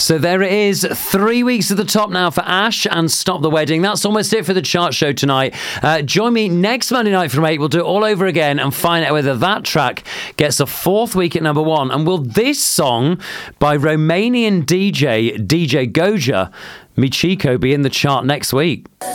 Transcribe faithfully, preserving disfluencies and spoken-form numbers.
So there it is. Three weeks at the top now for Ash and Stop the Wedding. That's almost it for the chart show tonight. Uh, join me next Monday night from eight. We'll do it all over again and find out whether that track gets a fourth week at number one. And will this song by Romanian D J, D J Goja, Michiko, be in the chart next week?